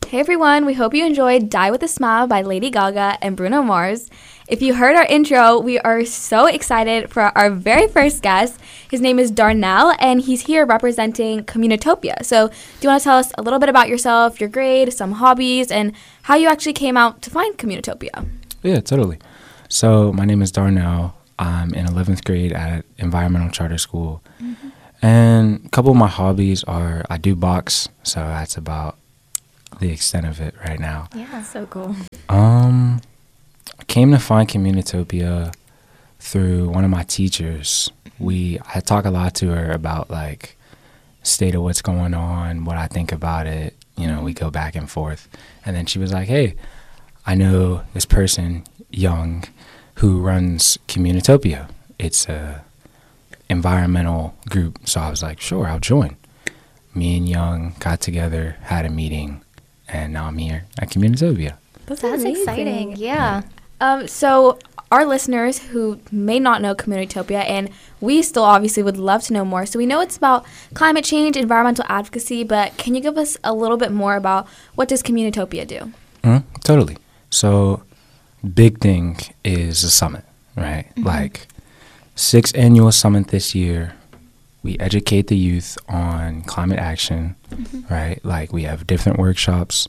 Hey everyone, we hope you enjoyed Die With A Smile by Lady Gaga and Bruno Mars. If you heard our intro, we are so excited for our very first guest. His name is Darnell, and he's here representing Communitopia. So do you want to tell us a little bit about yourself, your grade, some hobbies, and how you actually came out to find Communitopia? Yeah, totally. So my name is Darnell. I'm in 11th grade at Environmental Charter School. And a couple of my hobbies are I do box, so that's about the extent of it right now. Yeah, so cool. I came to find Communitopia through one of my teachers. I talk a lot to her about like state of what's going on, what I think about it. You know, we go back and forth. And then she was like, hey, I know this person, Young, who runs Communitopia. It's a environmental group. So I was like, sure, I'll join. Me and Young got together, had a meeting, and now I'm here at Communitopia. That's exciting. Yeah. So our listeners who may not know Communitopia, and we still obviously would love to know more. So we know it's about climate change, environmental advocacy, but can you give us a little bit more about what does Communitopia do? Totally. So big thing is the summit, right? Like 6th annual summit this year. We educate the youth on climate action, right? Like we have different workshops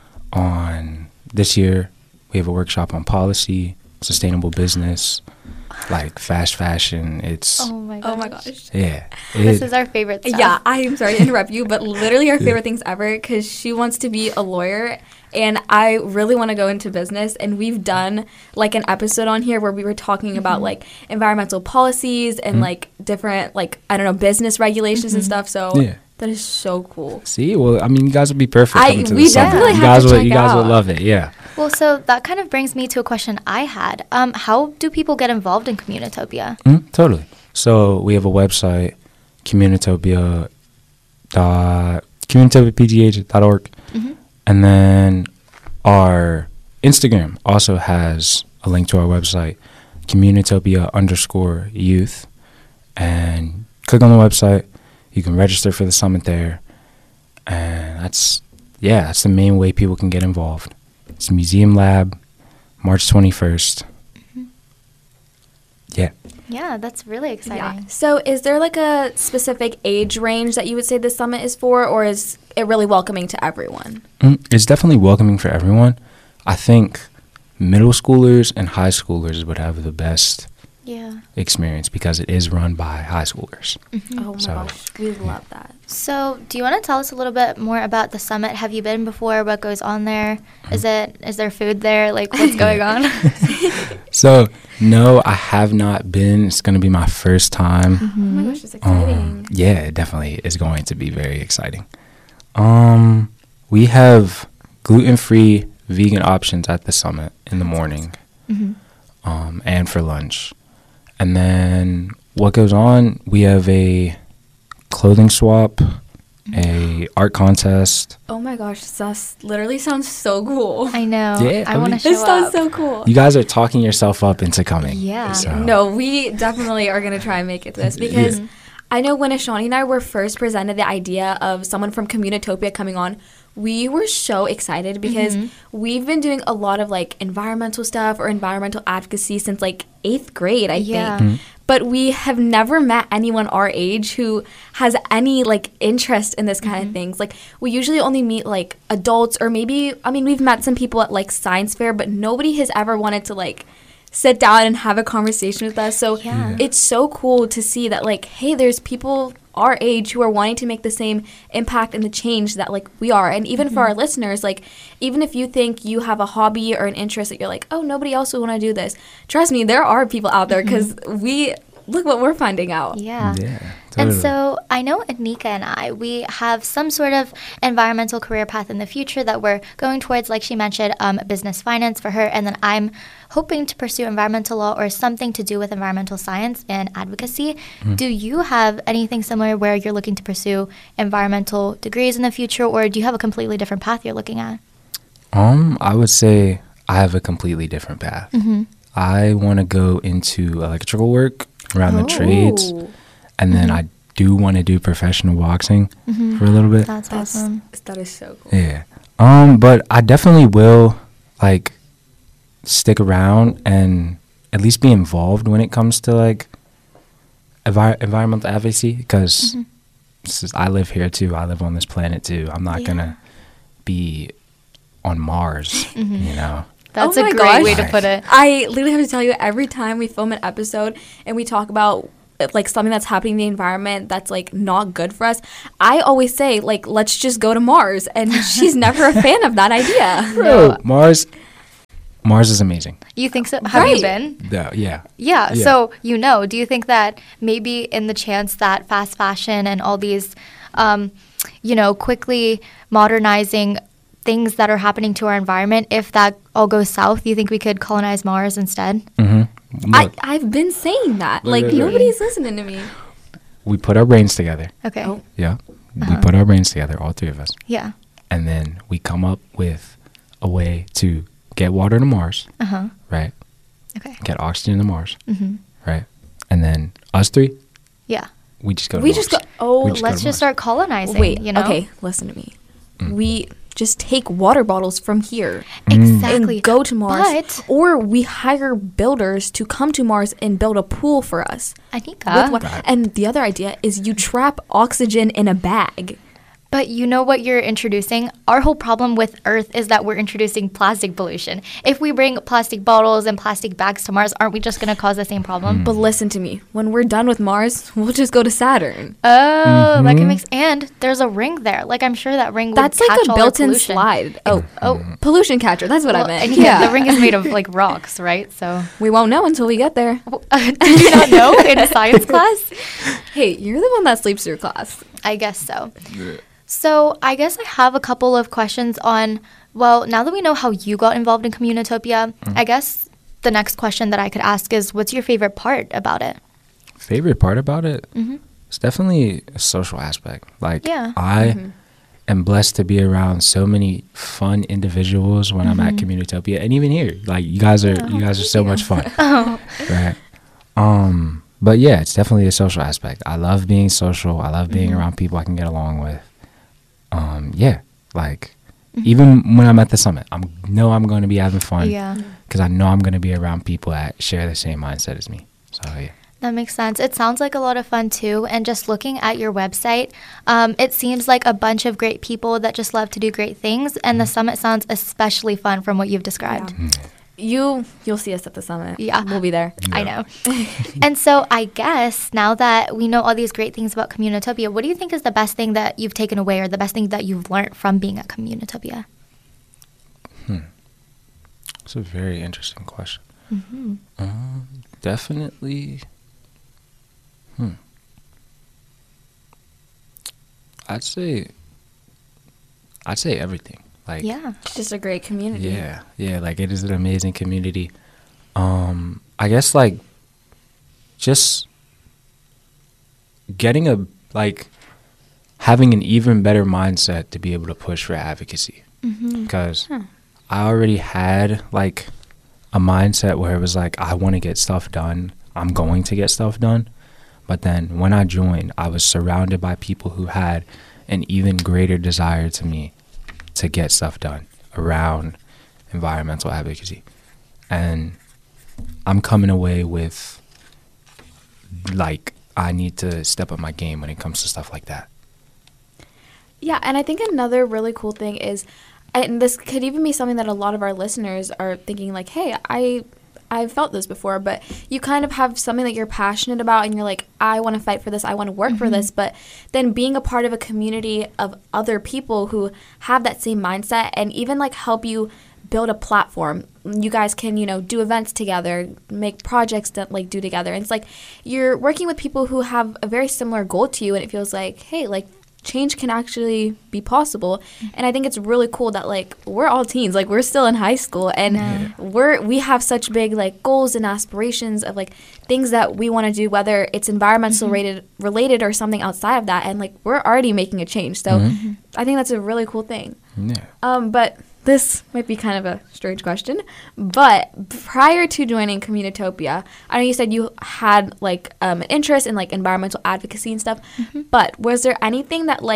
on this year. We have a workshop on policy, sustainable business, like fast fashion. It's Oh my gosh. yeah. This is our favorite stuff. Yeah, I'm sorry to interrupt you, but literally our favorite things ever, because she wants to be a lawyer and I really want to go into business. And we've done like an episode on here where we were talking about like environmental policies and like different like, I don't know, business regulations and stuff. So that is so cool. See, well, I mean, you guys would be perfect coming to we the summit. definitely You have guys to would, check you guys would out. love it. Yeah. Well, so that kind of brings me to a question I had. How do people get involved in Communitopia? Totally. So we have a website, communitopiapgh.org. And then our Instagram also has a link to our website, Communitopia_youth. And click on the website. You can register for the summit there. And that's the main way people can get involved. It's Museum Lab, March 21st. Yeah. Yeah, that's really exciting. Yeah. So is there like a specific age range that you would say the summit is for, or is it really welcoming to everyone? It's definitely welcoming for everyone. I think middle schoolers and high schoolers would have the best experience because it is run by high schoolers. Oh my gosh, we love that. So do you want to tell us a little bit more about the summit? Have you been before? What goes on there? Is there food there? Like, what's going on? So, no, I have not been. It's going to be my first time. Oh my gosh, it's exciting. Yeah, it definitely is going to be very exciting. We have gluten-free vegan options at the summit in the morning and for lunch. And then what goes on, we have a clothing swap, a art contest. Oh my gosh, this literally sounds so cool. I know. Yeah, I want to show This sounds up. so cool. You guys are talking yourself up into coming. Yeah. So. No, we definitely are going to try and make it to this because I know when Ashani and I were first presented the idea of someone from Communitopia coming on, we were so excited because we've been doing a lot of like environmental stuff or environmental advocacy since like 8th grade, I think. But we have never met anyone our age who has any like interest in this kind of things. Like we usually only meet like adults or maybe, I mean, we've met some people at like science fair, but nobody has ever wanted to like sit down and have a conversation with us. So it's so cool to see that like, hey, there's people our age who are wanting to make the same impact and the change that like we are. And even for our listeners, like even if you think you have a hobby or an interest that you're like, oh, nobody else would want to do this, trust me, there are people out there because we look what we're finding out. Yeah. Totally. And so I know Anika and I, we have some sort of environmental career path in the future that we're going towards, like she mentioned, business finance for her. And then I'm hoping to pursue environmental law or something to do with environmental science and advocacy. Do you have anything similar where you're looking to pursue environmental degrees in the future, or do you have a completely different path you're looking at? I would say I have a completely different path. I want to go into electrical work around the trades. And then I do want to do professional boxing for a little bit. That's awesome. That is so cool. Yeah. But I definitely will like stick around and at least be involved when it comes to like environmental advocacy, because I live here too. I live on this planet too. I'm not gonna be on Mars, you know. That's Oh a my great gosh. way to put it. I literally have to tell you, every time we film an episode and we talk about like something that's happening in the environment that's like not good for us, I always say like, let's just go to Mars, and she's never a fan of that idea. Bro, Mars is amazing. You think so? Have you Right. been? Yeah. Yeah. Yeah. So, do you think that maybe in the chance that fast fashion and all these, quickly modernizing things that are happening to our environment, if that all goes south, you think we could colonize Mars instead? Look, I've been saying that. Look, Like, look, look. nobody's listening to me. we put our brains together. Okay. Oh. Yeah. We put our brains together, all three of us. Yeah. And then we come up with a way to get water to Mars, Uh-huh. right? Okay. Get oxygen to Mars, Mm-hmm. right? And then us three, Yeah. we just go to We Mars. just go. Oh, We just go Let's to just Mars. start colonizing. wait. You know? Okay, listen to me. We just take water bottles from here Exactly. and go to Mars, But or we hire builders to come to Mars and build a pool for us. Anika, With and the other idea is you trap oxygen in a bag. but you know what you're introducing? Our whole problem with Earth is that we're introducing plastic pollution. If we bring plastic bottles and plastic bags to Mars, aren't we just going to cause the same problem? But listen to me. When we're done with Mars, we'll just go to Saturn. Oh, that can make and there's a ring there. Like I'm sure that ring would That's like catch a all our built-in pollution. slide. Oh, Oh, pollution catcher. That's what well, I meant. and yeah, the ring is made of like rocks, right? So We won't know until we get there. did you not know in science class? Hey, you're the one that sleeps through class. I guess so. So I guess I have a couple of questions on, well, now that we know how you got involved in Communitopia, I guess the next question that I could ask is, what's your favorite part about it? Favorite part about it? It's definitely a social aspect. Like, Yeah. I am blessed to be around so many fun individuals when I'm at Communitopia, and even here, like you guys are so much fun, right? But yeah, it's definitely a social aspect. I love being social. I love being around people I can get along with. Yeah, like even when I'm at the summit, I'm going to be having fun. Yeah. Because I know I'm going to be around people that share the same mindset as me. So yeah. That makes sense. It sounds like a lot of fun too. And just looking at your website, it seems like a bunch of great people that just love to do great things. And the summit sounds especially fun from what you've described. You'll see us at the summit. Yeah. We'll be there. I know. And so I guess now that we know all these great things about Communitopia, what do you think is the best thing that you've taken away or the best thing that you've learned from being at Communitopia? It's a very interesting question. Definitely. I'd say everything. Like, Yeah. Just a great community. yeah. Like, it is an amazing community. I guess like just getting having an even better mindset to be able to push for advocacy. Because I already had like a mindset where it was like, I want to get stuff done. I'm going to get stuff done. But then when I joined, I was surrounded by people who had an even greater desire to me to get stuff done around environmental advocacy. And I'm coming away with like, I need to step up my game when it comes to stuff like that. Yeah, and I think another really cool thing is, and this could even be something that a lot of our listeners are thinking like, hey, I've felt this before, but you kind of have something that you're passionate about and you're like, I want to fight for this, I want to work for this, but then being a part of a community of other people who have that same mindset and even like help you build a platform. You guys can, do events together, make projects that like do together. And it's like you're working with people who have a very similar goal to you, and it feels like, hey, like change can actually be possible. And I think it's really cool that like we're all teens, like we're still in high school, and we have such big like goals and aspirations of like things that we want to do, whether it's environmental related or something outside of that, and like we're already making a change. So I think that's a really cool thing. Yeah. But this might be kind of a strange question, but prior to joining Communitopia, I know you said you had like an interest in like environmental advocacy and stuff, but was there anything that like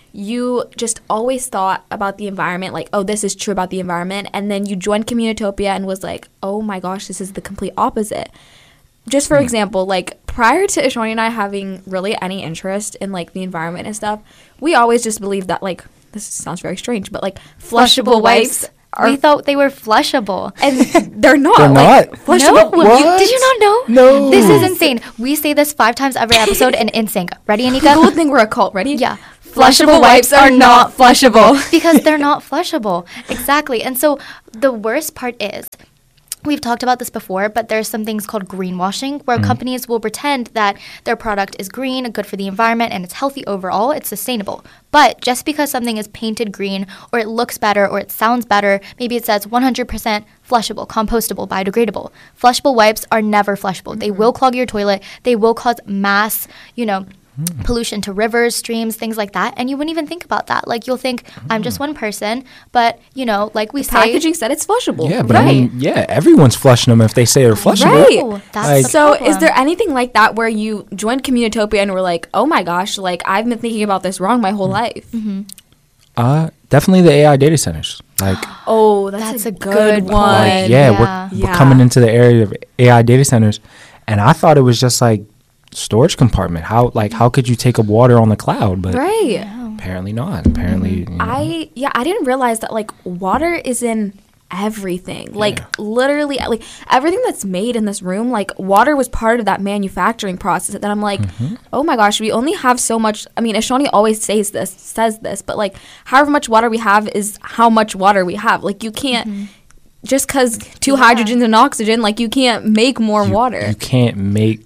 you just always thought about the environment, like, oh, this is true about the environment, and then you joined Communitopia and was like, oh my gosh, this is the complete opposite. Just for example, like, prior to Ishani and I having really any interest in, like, the environment and stuff, we always just believed that, like, this sounds very strange, but, like, flushable wipes we thought they were flushable. And they're not. They're like, not? Flushable. No? What? Did you not know? No. This is insane. We say this 5 times every episode and in sync. Ready, Anika? People would think we're a cult. Ready? Yeah. Flushable wipes are not flushable. Because they're not flushable. Exactly. And so the worst part is, we've talked about this before, but there's some things called greenwashing, where companies will pretend that their product is green, good for the environment, and it's healthy overall, it's sustainable. But just because something is painted green, or it looks better, or it sounds better, maybe it says 100% flushable, compostable, biodegradable. Flushable wipes are never flushable. They will clog your toilet. They will cause mass, pollution to rivers, streams, things like that. And you wouldn't even think about that. Like, you'll think, I'm just one person, but, like we say, packaging said it's flushable. Yeah, but everyone's flushing them if they say they're flushable. Right. Oh, that's Like- the So problem. is there anything like that where you joined Communitopia and were like, oh my gosh, like, I've been thinking about this wrong my whole life? Definitely the AI data centers. Like, Oh, that's a good good one. point. we're Yeah. coming into the area of AI data centers, and I thought it was just like storage compartment. How could you take up water on the cloud? But Right. apparently not. Apparently, I didn't realize that, like, water is in everything. Like, literally, like, everything that's made in this room, like, water was part of that manufacturing process. And I'm like, oh my gosh, we only have so much. I mean, Ishani always says this, but, like, however much water we have is how much water we have. Like, you can't, just because two hydrogens and oxygen, like, you can't make more water. You can't make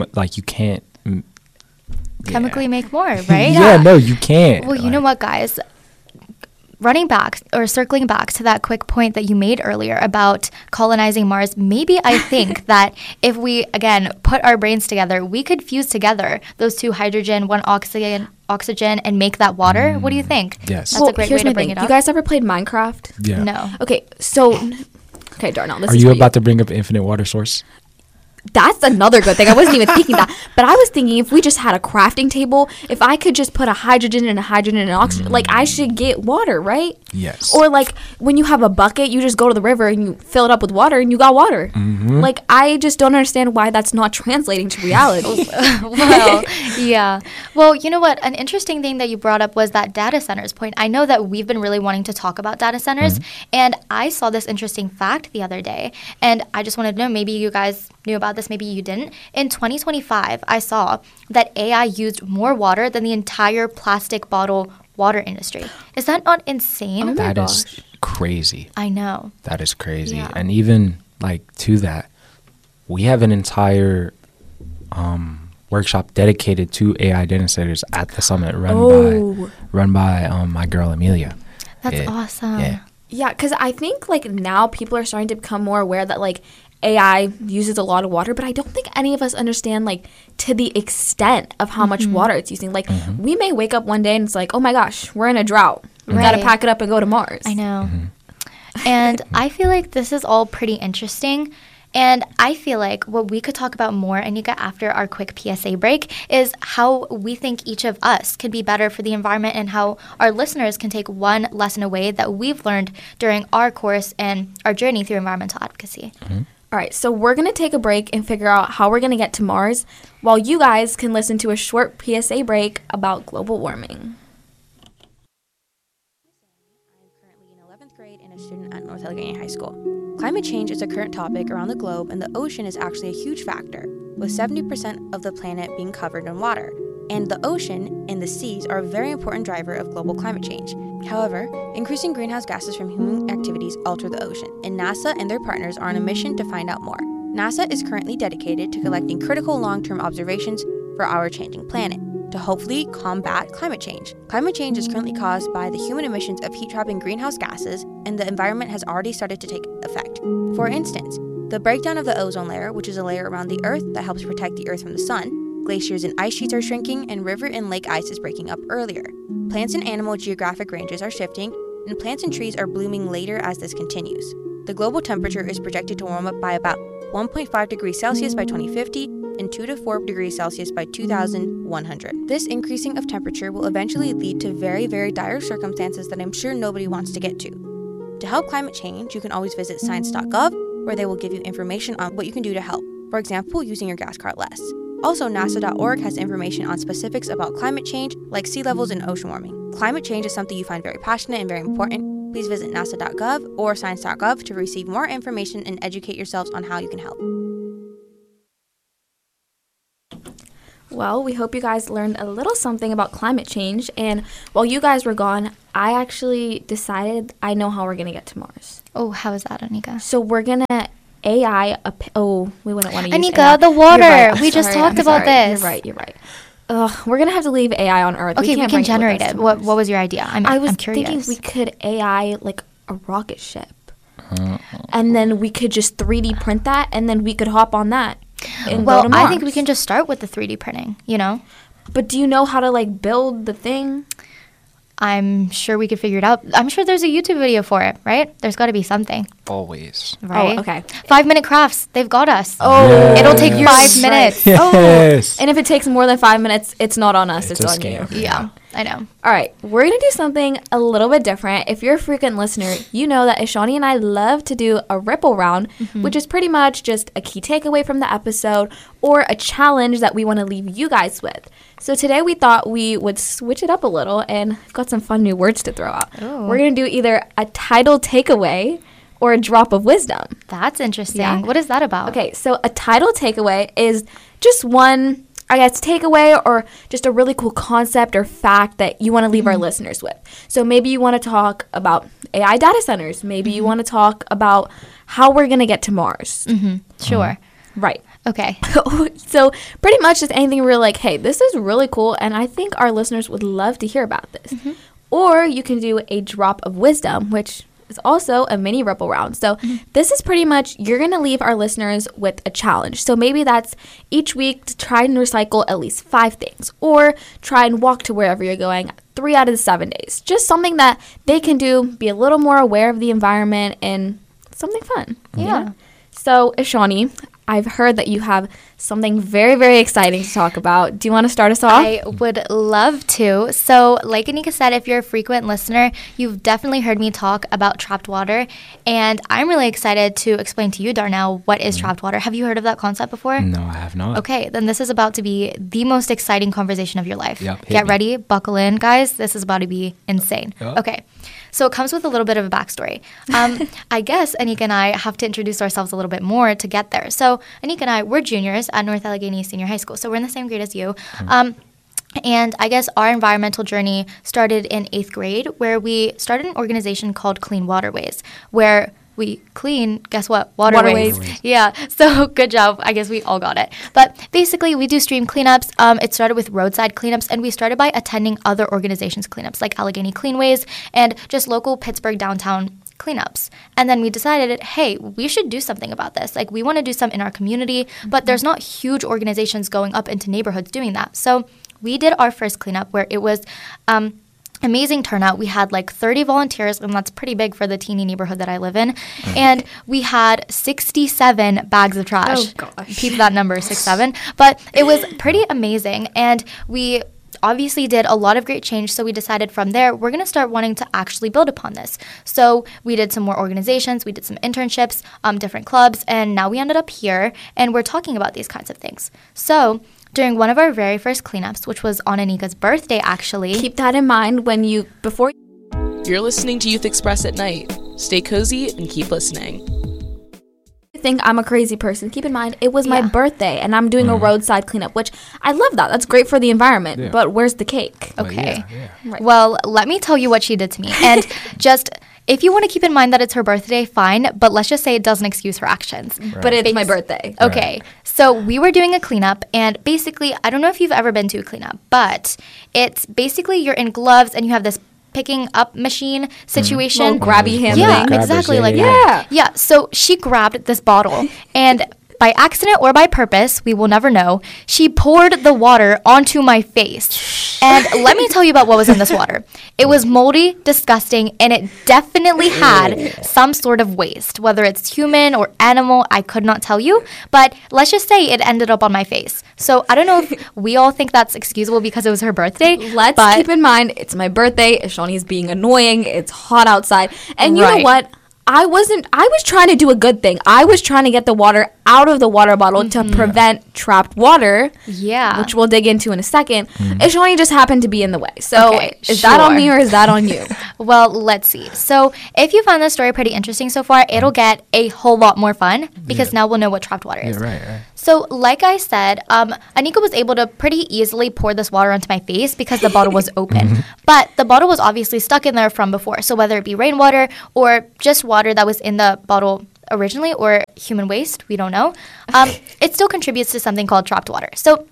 chemically make more, right? Yeah, no, you can't. Well, you know what, guys? Running back or circling back to that quick point that you made earlier about colonizing Mars, maybe I think that if we, again, put our brains together, we could fuse together those 2 hydrogen, 1 oxygen, and make that water. What do you think? Yes. That's a great way to bring it up. You guys ever played Minecraft? Yeah. No. Okay, Darnell, this Are is you for about to bring up infinite water source? That's another good thing. I wasn't even thinking that. But I was thinking if we just had a crafting table, if I could just put a hydrogen and an oxygen, like, I should get water, right? Yes. Or, like, when you have a bucket, you just go to the river and you fill it up with water and you got water. Like, I just don't understand why that's not translating to reality. Well, yeah. Well, you know what? An interesting thing that you brought up was that data centers point. I know that we've been really wanting to talk about data centers, and I saw this interesting fact the other day, and I just wanted to know, maybe you guys knew about this, maybe you didn't. In 2025, I saw that AI used more water than the entire plastic bottle water industry. Is that not insane? That is crazy. I know. That is crazy. Yeah. And even, like, to that, we have an entire workshop dedicated to AI data centers at the summit run by my girl Amelia. That's awesome. Yeah. Yeah, because I think, like, now people are starting to become more aware that, like, AI uses a lot of water, but I don't think any of us understand, like, to the extent of how much water it's using. Like, we may wake up one day and it's like, oh my gosh, we're in a drought. We gotta Right. pack it up and go to Mars. I know. And I feel like this is all pretty interesting. And I feel like what we could talk about more, Anika, after our quick PSA break, is how we think each of us can be better for the environment and how our listeners can take one lesson away that we've learned during our course and our journey through environmental advocacy. All right, so we're going to take a break and figure out how we're going to get to Mars while you guys can listen to a short PSA break about global warming. I'm currently in 11th grade and a student at North Allegheny High School. Climate change is a current topic around the globe, and the ocean is actually a huge factor, with 70% of the planet being covered in water. And the ocean and the seas are a very important driver of global climate change. However, increasing greenhouse gases from human activities alter the ocean, and NASA and their partners are on a mission to find out more. NASA is currently dedicated to collecting critical long-term observations for our changing planet, to hopefully combat climate change. Climate change is currently caused by the human emissions of heat-trapping greenhouse gases, and the environment has already started to take effect. For instance, the breakdown of the ozone layer, which is a layer around the Earth that helps protect the Earth from the sun, glaciers and ice sheets are shrinking, and river and lake ice is breaking up earlier. Plants and animal geographic ranges are shifting, and plants and trees are blooming later as this continues. The global temperature is projected to warm up by about 1.5 degrees Celsius by 2050, and 2 to 4 degrees Celsius by 2100. This increasing of temperature will eventually lead to very, very dire circumstances that I'm sure nobody wants to get to. To help climate change, you can always visit science.gov, where they will give you information on what you can do to help. For example, using your gas car less. Also, NASA.org has information on specifics about climate change, like sea levels and ocean warming. Climate change is something you find very passionate and very important. Please visit nasa.gov or science.gov to receive more information and educate yourselves on how you can help. Well, we hope you guys learned a little something about climate change. And while you guys were gone, I actually decided I know how we're going to get to Mars. Oh, how is that, Anika? So we're going to AI. We wouldn't want to use Anika, AI. the water. We just talked about this. You're right. We're going to have to leave AI on Earth. Okay, we can generate it. What was your idea? I was curious. thinking we could AI like a rocket ship. And then we could just 3D print that, and then we could hop on that. Well, I think we can just start with the 3D printing, But do you know how to like build the thing? I'm sure we could figure it out. I'm sure there's a YouTube video for it, right? There's got to be something. Always. Right? Oh, okay. 5-minute crafts. They've got us. Oh, yes. It'll take 5 minutes. Yes. And if it takes more than 5 minutes, it's not on us. It's a on scam. you. Yeah, I know. All right, we're going to do something a little bit different. If you're a frequent listener, you know that Ishani and I love to do a ripple round, which is pretty much just a key takeaway from the episode or a challenge that we want to leave you guys with. So today we thought we would switch it up a little, and I've got some fun new words to throw out. Oh. We're going to do either a title takeaway or a drop of wisdom. That's interesting. Yeah. What is that about? Okay, so a title takeaway is just one, I guess, takeaway or just a really cool concept or fact that you want to leave our listeners with. So maybe you want to talk about AI data centers. Maybe you want to talk about how we're going to get to Mars. Sure. Right. Okay. So pretty much just anything we're like, hey, this is really cool, and I think our listeners would love to hear about this. Or you can do a drop of wisdom, which is also a mini ripple round. So this is pretty much, you're going to leave our listeners with a challenge. So maybe that's each week to try and recycle at least 5 things, or try and walk to wherever you're going 3 out of the 7 days. Just something that they can do, be a little more aware of the environment, and something fun. Yeah. So Ishani, I've heard that you have something very, very exciting to talk about. Do you want to start us off? I would love to. So, like Anika said, if you're a frequent listener, you've definitely heard me talk about trapped water. And I'm really excited to explain to you, Darnell, what is trapped water. Have you heard of that concept before? No, I have not. Okay, then this is about to be the most exciting conversation of your life. Yep, hit Get me. ready, buckle in, guys. This is about to be insane. Yep. Okay, so it comes with a little bit of a backstory. I guess Anika and I have to introduce ourselves a little bit more to get there. So Anika and I, we're juniors at North Allegheny Senior High School, so we're in the same grade as you. And I guess our environmental journey started in 8th grade, where we started an organization called Clean Waterways, where we clean, guess what? Waterways. Yeah, so good job. I guess we all got it. But basically, we do stream cleanups. It started with roadside cleanups, and we started by attending other organizations' cleanups, like Allegheny Cleanways and just local Pittsburgh downtown cleanups. And then we decided, hey, we should do something about this. Like, we want to do some in our community, but there's not huge organizations going up into neighborhoods doing that. So we did our first cleanup, where it was amazing turnout. We had like 30 volunteers, and that's pretty big for the teeny neighborhood that I live in. And we had 67 bags of trash. Oh, gosh. Keep that number, 67. But it was pretty amazing. And we obviously did a lot of great change, so we decided from there we're going to start wanting to actually build upon this. So we did some more organizations, we did some internships, different clubs, and now we ended up here, and we're talking about these kinds of things. So during one of our very first cleanups, which was on Anika's birthday, actually. Keep that in mind before. You're listening to Youth Express at night. Stay cozy and keep listening. You think I'm a crazy person, keep in mind it was my Yeah. birthday, and I'm doing a roadside cleanup, which I love that. That's great for the environment. Yeah. But where's the cake? But Okay. yeah. Right. Well, let me tell you what she did to me. And just, if you want to keep in mind that it's her birthday, fine. But let's just say it doesn't excuse her actions. But it's my birthday. Okay, so we were doing a cleanup, and basically, I don't know if you've ever been to a cleanup, but it's basically you're in gloves and you have this picking up machine situation. Little grabby hand Yeah, thing. Grabbers, exactly yeah, like yeah, that. Yeah, so she grabbed this bottle, and by accident or by purpose, we will never know, she poured the water onto my face. And let me tell you about what was in this water. It was moldy, disgusting, and it definitely had some sort of waste, whether it's human or animal, I could not tell you. But let's just say it ended up on my face. So I don't know if we all think that's excusable because it was her birthday. Let's keep in mind, it's my birthday. Shawnee's being annoying. It's hot outside. And you know what? I was trying to do a good thing. I was trying to get the water out of the water bottle to prevent trapped water. Yeah. Which we'll dig into in a second. And Shawnee just happened to be in the way. So is that sure. on me or is that on you? Well, let's see. So if you found this story pretty interesting so far, it'll get a whole lot more fun because now we'll know what trapped water is. Yeah, right. So like I said, Anika was able to pretty easily pour this water onto my face because the bottle was open. But the bottle was obviously stuck in there from before. So whether it be rainwater or just water that was in the bottle originally or human waste, we don't know, it still contributes to something called trapped water. So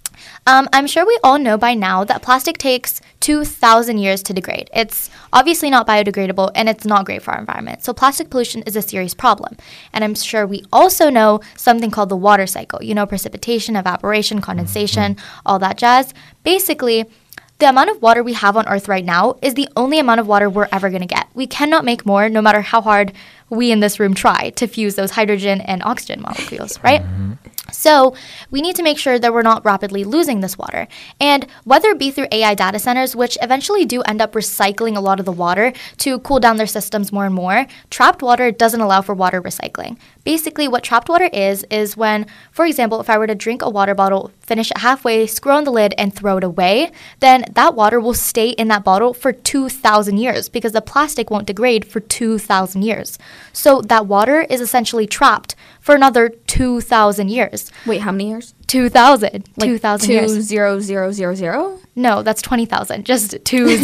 I'm sure we all know by now that plastic takes 2,000 years to degrade. It's obviously not biodegradable and it's not great for our environment. So plastic pollution is a serious problem. And I'm sure we also know something called the water cycle. You know, precipitation, evaporation, condensation, all that jazz. Basically, the amount of water we have on Earth right now is the only amount of water we're ever going to get. We cannot make more no matter how hard we in this room try to fuse those hydrogen and oxygen molecules, right? So we need to make sure that we're not rapidly losing this water. And whether it be through AI data centers, which eventually do end up recycling a lot of the water to cool down their systems more and more, trapped water doesn't allow for water recycling. Basically, what trapped water is when, for example, if I were to drink a water bottle, finish it halfway, screw on the lid, and throw it away, then that water will stay in that bottle for 2,000 years because the plastic won't degrade for 2,000 years. So that water is essentially trapped for another 2,000 years. Wait, how many years? 2,000. Like 2,000 years. 2,000,000? No, that's 20,000. Just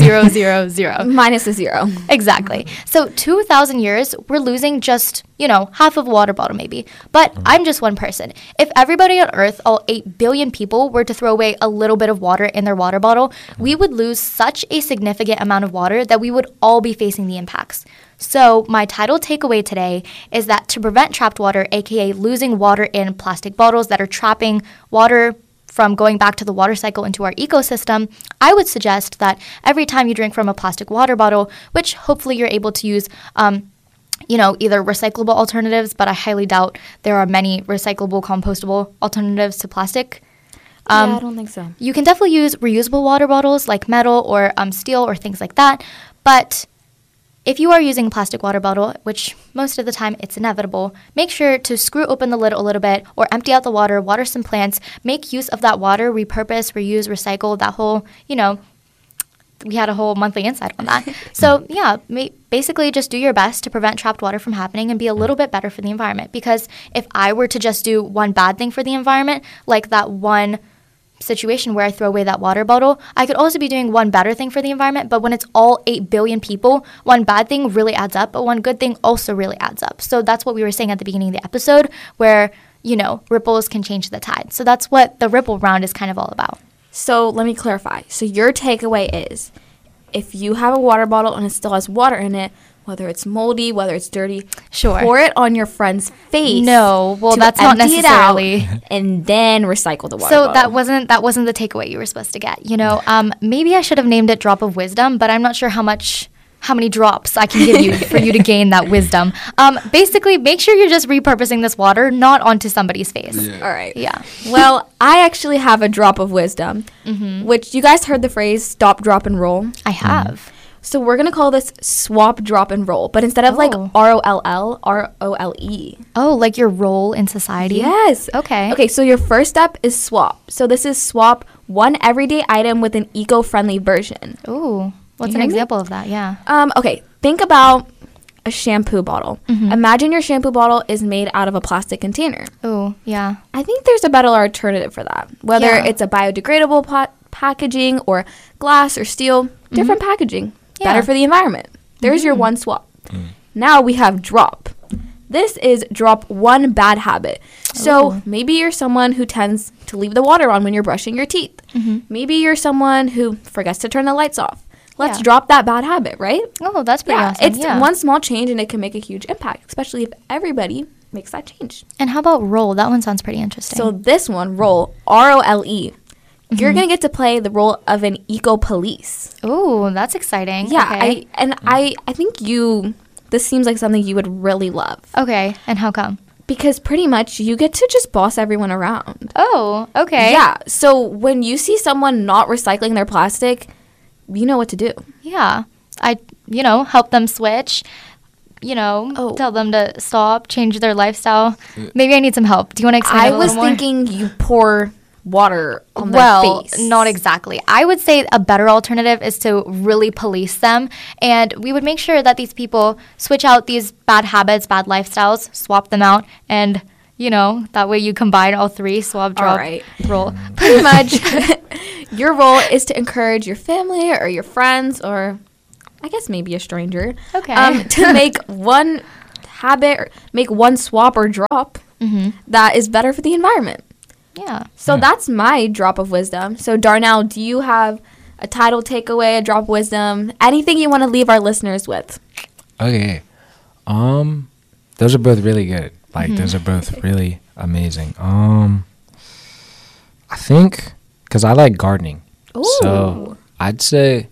2,000. Minus a zero. Exactly. So 2,000 years, we're losing just, half of a water bottle maybe. But I'm just one person. If everybody on Earth, all 8 billion people, were to throw away a little bit of water in their water bottle, we would lose such a significant amount of water that we would all be facing the impacts. So my title takeaway today is that to prevent trapped water, aka losing water in plastic bottles that are trapping water from going back to the water cycle into our ecosystem, I would suggest that every time you drink from a plastic water bottle, which hopefully you're able to use either recyclable alternatives, but I highly doubt there are many recyclable, compostable alternatives to plastic. Yeah, I don't think so. You can definitely use reusable water bottles like metal or steel or things like that, but if you are using a plastic water bottle, which most of the time it's inevitable, make sure to screw open the lid a little bit or empty out the water, water some plants, make use of that water, repurpose, reuse, recycle, that whole, we had a whole monthly insight on that. So yeah, basically just do your best to prevent trapped water from happening and be a little bit better for the environment. Because if I were to just do one bad thing for the environment, like that one situation where I throw away that water bottle, I could also be doing one better thing for the environment, but when it's all 8 billion people, one bad thing really adds up, but one good thing also really adds up. So that's what we were saying at the beginning of the episode, where, ripples can change the tide. So that's what the ripple round is kind of all about. So let me clarify. So your takeaway is, if you have a water bottle and it still has water in it, whether it's moldy, whether it's dirty, sure, pour it on your friend's face. No, well, that's not necessarily. And then recycle the water So bottle. that wasn't the takeaway you were supposed to get. Maybe I should have named it Drop of Wisdom, but I'm not sure how many drops I can give you for you to gain that wisdom. Basically, make sure you're just repurposing this water, not onto somebody's face. Yeah. All right. Yeah. Well, I actually have a drop of wisdom, which you guys heard the phrase stop, drop, and roll. I have. So we're going to call this swap, drop, and roll. But instead of like ROLL, ROLE. Oh, like your role in society? Yes. Okay. Okay, so your first step is swap. So this is swap one everyday item with an eco-friendly version. Ooh. What's an example of that? Yeah. Okay, think about a shampoo bottle. Imagine your shampoo bottle is made out of a plastic container. Oh, yeah. I think there's a better alternative for that. Whether it's a biodegradable packaging or glass or steel, different packaging. Yeah. Better for the environment. There's your one swap. Now we have drop. This is drop one bad habit. So maybe you're someone who tends to leave the water on when you're brushing your teeth. Maybe you're someone who forgets to turn the lights off. Let's drop that bad habit, right? Oh, that's pretty awesome. It's one small change and it can make a huge impact, especially if everybody makes that change. And how about roll? That one sounds pretty interesting. So this one, role, ROLE. You're going to get to play the role of an eco-police. Ooh, that's exciting. Yeah, Okay. I think this seems like something you would really love. Okay, and how come? Because pretty much you get to just boss everyone around. Oh, okay. Yeah, so when you see someone not recycling their plastic, you know what to do. Yeah. Help them switch, Oh. tell them to stop, change their lifestyle. Maybe I need some help. Do you want to explain it a little more? I was thinking you pour water on their face. Not exactly. I would say a better alternative is to really police them, and we would make sure that these people switch out these bad habits, bad lifestyles, swap them out, and that way you combine all three: swap, drop, right. roll. Pretty much, your role is to encourage your family or your friends, or I guess maybe a stranger, Okay. to make one habit, or make one swap or drop that is better for the environment. Yeah. So that's my drop of wisdom. So Darnell, do you have a title takeaway, a drop of wisdom, anything you want to leave our listeners with? Okay. Those are both really good. Like those are both really amazing. I think because I like gardening, so I'd say,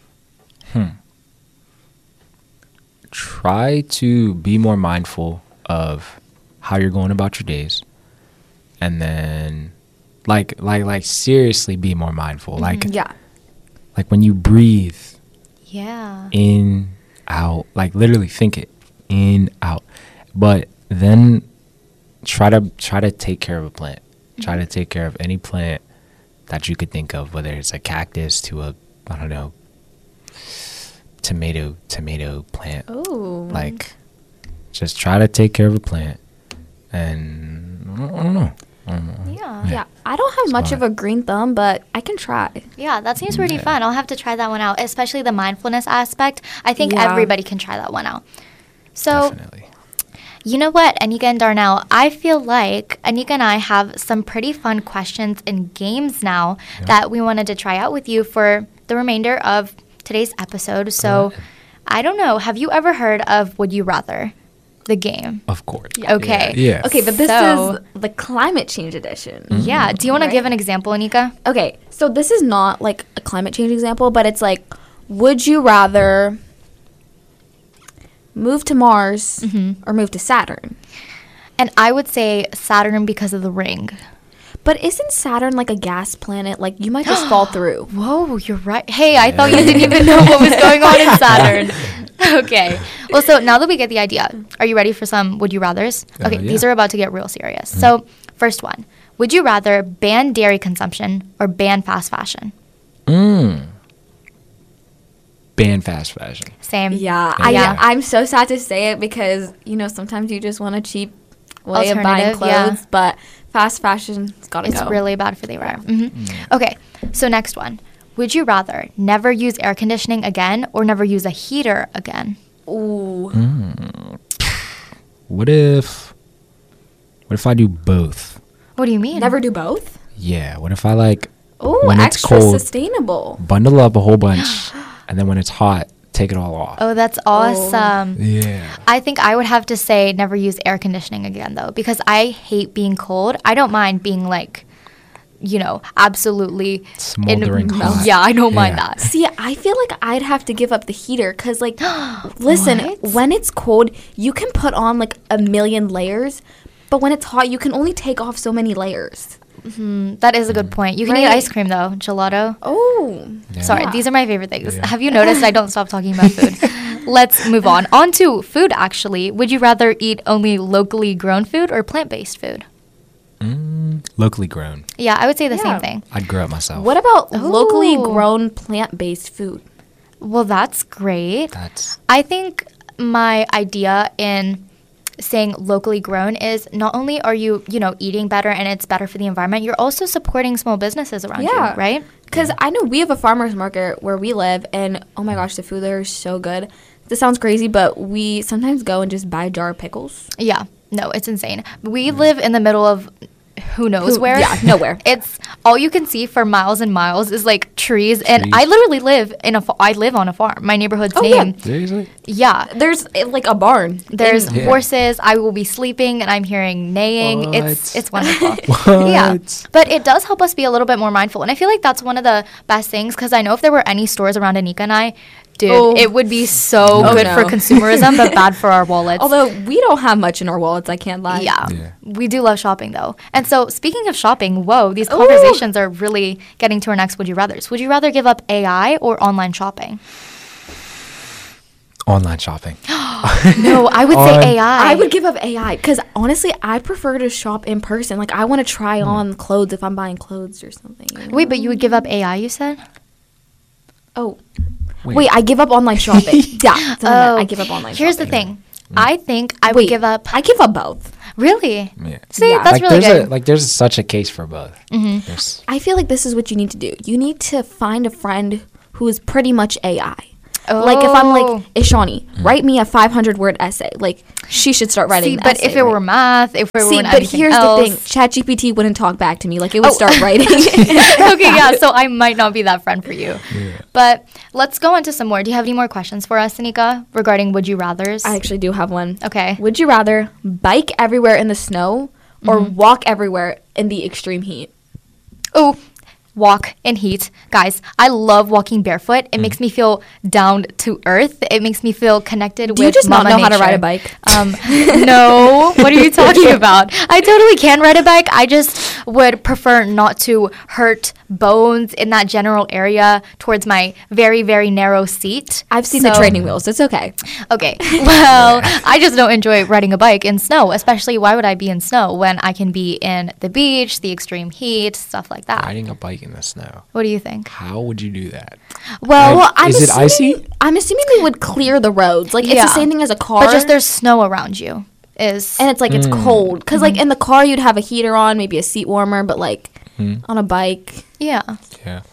try to be more mindful of how you're going about your days, and then like seriously be more mindful. Like when you breathe Yeah. in, out, like literally think it in, out, but then try to take care of a plant. Try to take care of any plant that you could think of, whether it's a cactus to a, I don't know, tomato plant. Oh. Like, just try to take care of a plant, and I don't know. Yeah. I don't have much of a green thumb, but I can try. Yeah, that seems pretty fun. I'll have to try that one out, especially the mindfulness aspect. I think everybody can try that one out. So, Definitely. you know what, Anika and Darnell, I feel like Anika and I have some pretty fun questions and games now that we wanted to try out with you for the remainder of today's episode. So, I don't know, have you ever heard of Would You Rather, the game? Of course. Okay. Yeah. Okay, but this So- is the climate change edition. Yeah. Do you want to Right. give an example, Anika? Okay, so this is not like a climate change example, but it's like, would you rather move to Mars or move to Saturn? And I would say Saturn because of the ring. But isn't Saturn like a gas planet? Like, you might just fall through. Whoa, you're right. Hey, I thought you didn't even know what was going on in Saturn. Okay. Well, so now that we get the idea, are you ready for some Would You Rathers? Okay, yeah. these are about to get real serious. So, first one. Would you rather ban dairy consumption or ban fast fashion? Ban fast fashion. Same. Yeah, Yeah. I'm so sad to say it because, sometimes you just want a cheap way of buying Alternative, yeah. clothes, but fast fashion's gotta It's go. really bad for the environment. Okay, so next one. Would you rather never use air conditioning again or never use a heater again? Ooh. What if I do both? What do you mean? Never do both? Yeah. What if I like Ooh, when it's extra cold, sustainable. bundle up a whole bunch, and then when it's hot, take it all off. Oh, that's awesome. Yeah. I think I would have to say never use air conditioning again, though, because I hate being cold. I don't mind being like, absolutely Smoldering hot. Yeah, I don't mind Yeah. that. See, I feel like I'd have to give up the heater because, like, listen, What? when it's cold, you can put on like a million layers, but when it's hot, you can only take off so many layers. That is a good point. You can eat Right. ice cream, though. Gelato. Oh. Yeah. Sorry, these are my favorite things. Yeah. Have you noticed I don't stop talking about food? Let's move on. On to food, actually. Would you rather eat only locally grown food or plant-based food? Locally grown. Yeah, I would say the Yeah. same thing. I'd grow it myself. What about locally Ooh. grown plant-based food? Well, that's great. That's I think my idea in saying locally grown is not only are you, eating better and it's better for the environment, you're also supporting small businesses around you, right? Because I know we have a farmer's market where we live, and oh my gosh, the food there is so good. This sounds crazy, but we sometimes go and just buy a jar of pickles. Yeah. No, it's insane. We live in the middle of who knows where. Yeah, nowhere. It's all you can see for miles and miles is like trees. And I literally live I live on a farm. My neighborhood's name. Seriously? Yeah. There's like a barn. There's horses. I will be sleeping and I'm hearing neighing. What? It's wonderful. What? Yeah. But it does help us be a little bit more mindful. And I feel like that's one of the best things because I know if there were any stores around Anika and I, dude, it would be so good for consumerism, but bad for our wallets. Although we don't have much in our wallets, I can't lie. Yeah. We do love shopping though. And so speaking of shopping, whoa, these conversations are really getting to our next would you rathers. Would you rather give up AI or online shopping? Online shopping. No, I would say AI. I would give up AI because honestly, I prefer to shop in person. Like I want to try on clothes if I'm buying clothes or something. You know? Wait, but you would give up AI, you said? Oh. Wait, I give up online shopping. Yeah. I give up online Here's shopping. the thing. I think I would give up. I give up both. Really? Yeah. See, Yeah. that's really good. There's such a case for both. There's- I feel like this is what you need to do. You need to find a friend who is pretty much AI. Like if I'm like, Ishani, write me a 500-word essay. Like she should start writing. See, but essay, if it were math, if it were but anything here's else. the thing: ChatGPT wouldn't talk back to me. Like it would start writing. Okay, yeah. So I might not be that friend for you. But let's go into some more. Do you have any more questions for us, Anika, regarding would you rather's? I actually do have one. Okay. Would you rather bike everywhere in the snow or walk everywhere in the extreme heat? Oh, walk in heat. Guys, I love walking barefoot. It makes me feel down to earth. It makes me feel connected with Do you just not Mama know how to Nature. ride a bike? No. What are you talking about? I totally can ride a bike. I just would prefer not to hurt bones in that general area towards my very, very narrow seat. I've seen the training wheels. It's okay. Okay. Well, I just don't enjoy riding a bike in snow, especially why would I be in snow when I can be in the beach, the extreme heat, stuff like that. Riding a bike in the snow. What do you think? How would you do that? Well, Is it icy? I'm assuming they would clear the roads. Like it's Yeah. the same thing as a car. but just there's snow around you. Is and it's like it's cold because like in the car you'd have a heater on, maybe a seat warmer, but like on a bike, yeah. Yeah.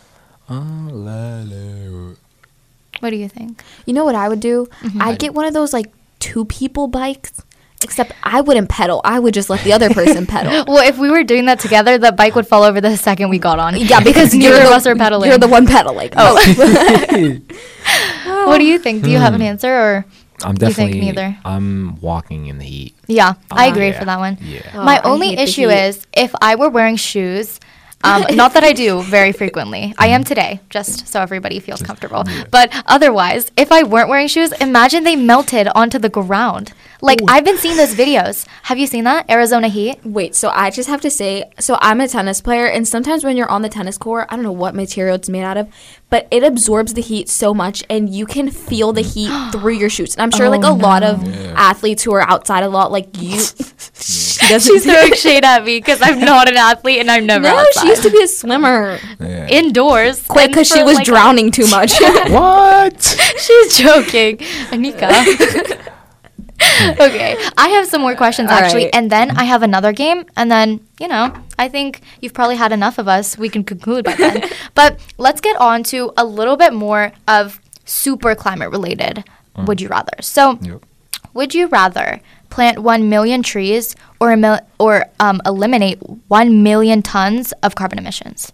What do you think? you know what I would do? I'd get one of those like 2 people bikes. Except I wouldn't pedal. I would just let the other person pedal. Well, if we were doing that together, the bike would fall over the second we got on. Yeah, because neither of us are pedaling. You're the one pedaling. What do you think? Do you have an answer or? I'm You think definitely. neither? I'm walking in the heat. Yeah, I agree yeah. for that one. Yeah. My Oh, I only hate the issue heat. is if I were wearing shoes. Not that I do very frequently. I am today, just so everybody feels comfortable. But otherwise, if I weren't wearing shoes, imagine they melted onto the ground. Like, I've been seeing those videos. Have you seen that? Arizona Heat? Wait, so I just have to say, so I'm a tennis player, and sometimes when you're on the tennis court, I don't know what material it's made out of, but it absorbs the heat so much, and you can feel the heat through your shoes. And I'm sure, like, a lot of athletes who are outside a lot, like you, She's throwing shade at me because I'm not an athlete and I'm never No, outside. she used to be a swimmer. Yeah. Indoors. Quick, and because she for, was like, drowning too much. What? She's joking. Anika. Okay, I have some more questions All actually, right. and then I have another game, and then, I think you've probably had enough of us. We can conclude by then. But let's get on to a little bit more of super climate related would you rather. So, Yep. would you rather plant 1 million trees or eliminate 1 million tons of carbon emissions?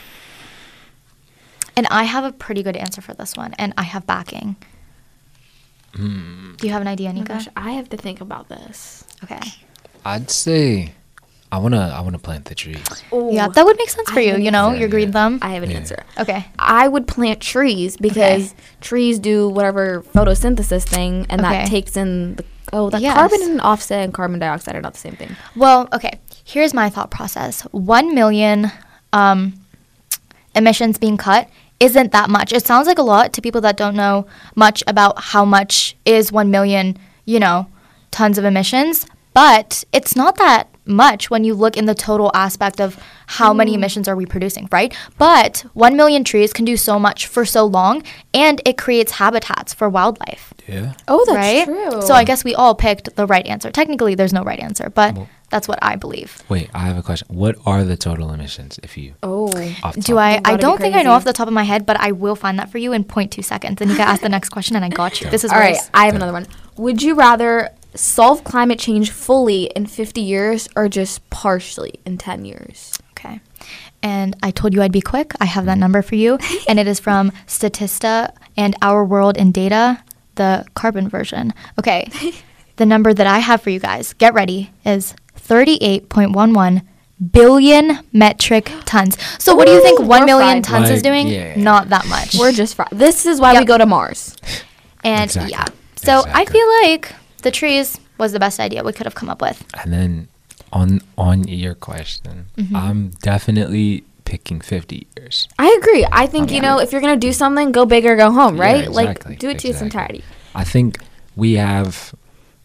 And I have a pretty good answer for this one, and I have backing. Do you have an idea, Anika? Gosh, I have to think about this. Okay. I'd say I wanna plant the trees. Yeah, that would make sense for I you, have an your answer. green thumb. I have an Yeah. answer. Okay. I would plant trees because trees do whatever photosynthesis thing, and Okay. that takes in the Yes. carbon and offset and carbon dioxide are not the same thing. Well, okay. Here's my thought process. 1 million emissions being cut isn't that much. It sounds like a lot to people that don't know much about how much is 1 million, tons of emissions, but it's not that much when you look in the total aspect of how many emissions are we producing, right? But 1 million trees can do so much for so long, and it creates habitats for wildlife. Yeah. Oh, that's Right? true. So I guess we all picked the right answer. Technically, there's no right answer, but that's what I believe. Wait, I have a question. What are the total emissions if you? Oh, Off the Do top? I? I gotta be don't think I know crazy. off the top of my head, but I will find that for you in 0.2 seconds. And you can ask the next question, and I got you. This is all right. worse. I have another one. Would you rather solve climate change fully in 50 years or just partially in 10 years? Okay. And I told you I'd be quick. I have that number for you. And it is from Statista and Our World in Data, the carbon version. Okay. The number that I have for you guys, get ready, is 38.11 billion metric tons. So what do you think 1 we're million fried. tons is Like, doing? yeah. Not that much. We're just this is why we Yep. go to Mars. And Exactly. yeah. So I Exactly. feel like the trees was the best idea we could have come up with. And then on your question, I'm definitely picking 50 years. I agree. I think, you know, if you're going to do something, go big or go home, Yeah, right? exactly, Like, do it to its exactly. entirety. I think we have.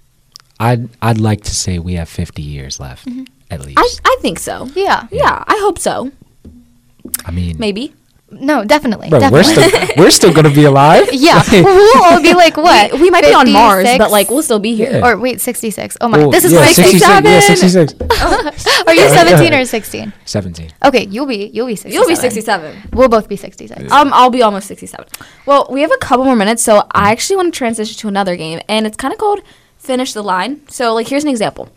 I'd like to say we have 50 years left, at least. I think so. Yeah. Yeah, I hope so. I mean, Maybe. No, definitely. bro, definitely. we're still gonna be alive. Yeah. We'll all be like, what? We might be on Mars, 56? but like we'll still be here. Yeah. Or wait, 66. Oh my. Well, This is yeah, my 66, yeah, 66. Are you 17 or 16? 17. Okay, you'll be 67. You'll be 67. We'll both be 66. I'll be almost 67. Well, we have a couple more minutes, so I actually want to transition to another game, and it's kind of called Finish the Line. So, like, here's an example.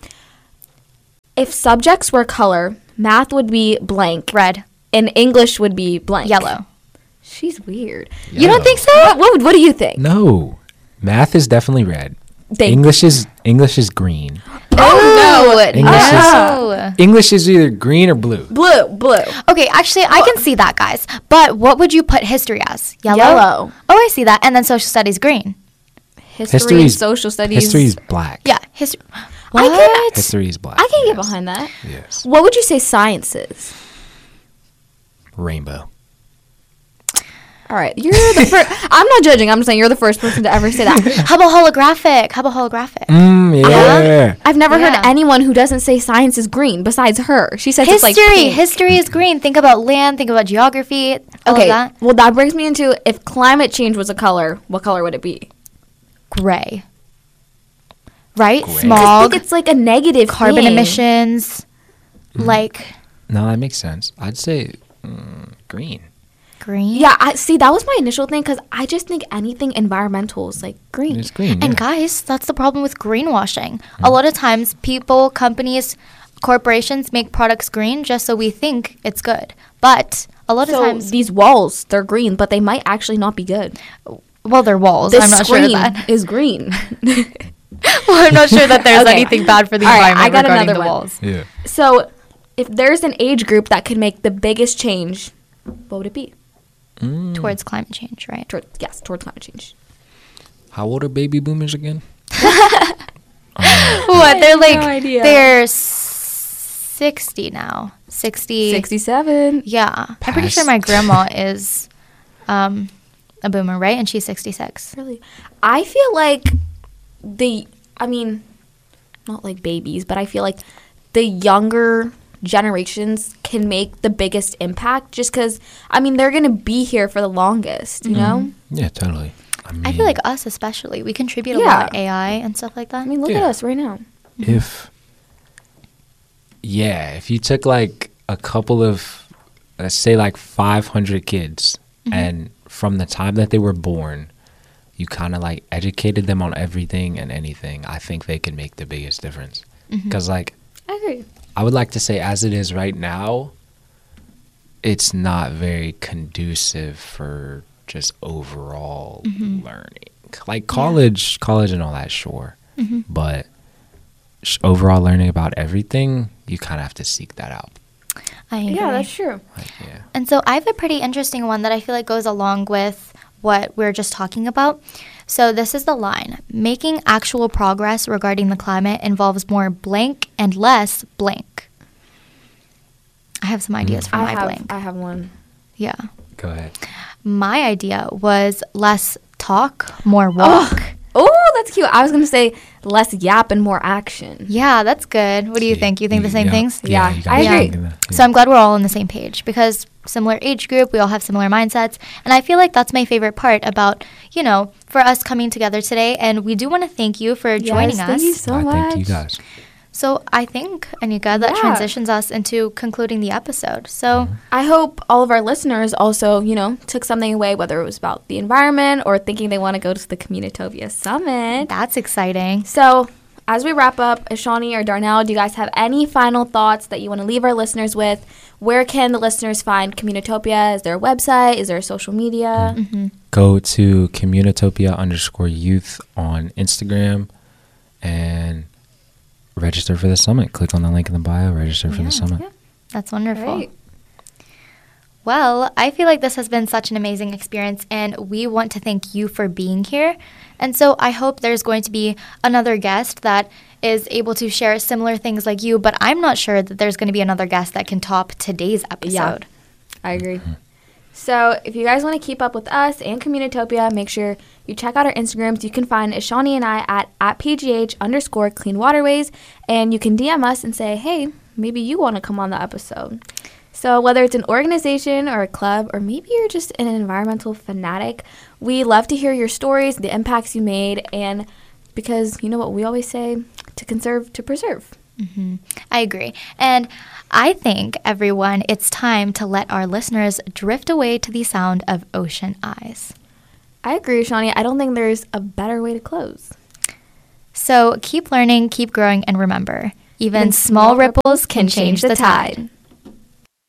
If subjects were color, math would be blank, Red, and English would be blank. yellow. She's weird. You don't think so? What do you think? No, math is definitely red. Thank- English is green. Oh, no. English is- No. English is either green or blue. Blue. Okay, actually, I can see that, guys. But what would you put history as? Yellow? Yellow. Oh, I see that. And then social studies, green. History, social studies. History is black. Yeah, history. I What? can- History is black. I can get yes. behind that. Yes. What would you say science is? Rainbow. All right, you're the first. I'm not judging. I'm just saying you're the first person to ever say that. How about holographic? Yeah. I've never Yeah. heard anyone who doesn't say science is green besides her. She says it's like History. pink. History is green. Think about land. Think about geography. All Okay, of that. well that brings me into if climate change was a color, what color would it be? Gray. Right? Gray. I Smog. think it's like a negative Carbon thing. emissions. Like No, that makes sense. I'd say green. green. Yeah, I see. That was my initial thing because I just think anything environmental is like green. It's green. And yeah. guys, that's the problem with greenwashing. A lot of times, people, companies, corporations make products green just so we think it's good. But a lot of So times, these walls, they're green, but they might actually not be good. well, they're walls. This I'm not sure screen that. is green. Well, I'm not sure that there's Okay. anything bad for the All right, environment I got regarding another the one. walls. Yeah. So, if there's an age group that could make the biggest change, what would it be? Towards climate change, right? Towards climate change. How old are baby boomers again? What? They're like, no idea. they're 60 now. 60. 67. Yeah. I'm pretty sure Past. my grandma is a boomer, right? And she's 66. Really? I feel like not like babies, but I feel like the younger generations can make the biggest impact just because, they're going to be here for the longest, you know? Yeah, totally. I feel like us especially, we contribute a Yeah. lot AI and stuff like that. Look at Yeah. us right now. if you took like a couple of, let's say like 500 kids, and from the time that they were born, you kind of like educated them on everything and anything, I think they can make the biggest difference. Because like, I agree. I would like to say as it is right now, it's not very conducive for just overall learning. Like college and all that, sure. But overall learning about everything, you kind of have to seek that out. I agree. Yeah, that's true. Like, yeah. And so I have a pretty interesting one that I feel like goes along with what we're just talking about. So this is the line. Making actual progress regarding the climate involves more blank and less blank. I have some ideas for my blank. I have one. Yeah. Go ahead. My idea was less talk, more walk. Oh, that's cute. I was going to say less yap and more action. Yeah, that's good. What do you think? You think the same things? Yeah, you I gotta agree. think of that, yeah. So I'm glad we're all on the same page because similar age group, we all have similar mindsets. And I feel like that's my favorite part about, for us coming together today. And we do want to thank you for joining us. Thank you so I much. thank you guys. So I think, Anika, that Yeah. transitions us into concluding the episode. So I hope all of our listeners also, took something away, whether it was about the environment or thinking they want to go to the Communitopia Summit. that's exciting. So as we wrap up, Ishani or Darnell, do you guys have any final thoughts that you want to leave our listeners with? Where can the listeners find Communitopia? Is there a website? Is there a social media? Go to Communitopia_youth on Instagram and register for the summit. Click on the link in the bio, register for the summit. Yeah. That's wonderful. Great. Well, I feel like this has been such an amazing experience, and we want to thank you for being here. And so I hope there's going to be another guest that is able to share similar things like you, but I'm not sure that there's going to be another guest that can top today's episode. I agree. So if you guys want to keep up with us and Communitopia, make sure you check out our Instagrams. You can find Ishani and I at @PGH_Clean Waterways, and you can DM us and say, hey, maybe you want to come on the episode. So whether it's an organization or a club, or maybe you're just an environmental fanatic, we love to hear your stories, the impacts you made, and because you know what we always say, to conserve, to preserve. I agree. And I think, everyone, it's time to let our listeners drift away to the sound of ocean eyes. I agree, Shani. I don't think there's a better way to close. So keep learning, keep growing, and remember, even small ripples can change the tide.